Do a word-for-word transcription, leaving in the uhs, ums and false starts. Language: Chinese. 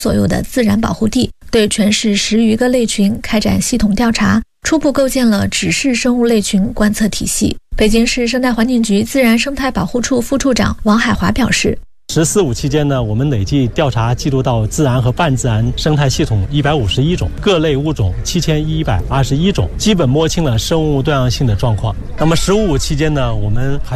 左右的自然保护地，对全市十余个类群开展系统调查，初步构建了指示生物类群观测体系。北京市生态环境局自然生态保护处副处长王海华表示， 十四五期间呢，我们累计调查记录到自然和半自然生态系统一百五十一种，各类物种七千一百二十一种，基本摸清了生物多样性的状况。那么十五五期间呢，我们还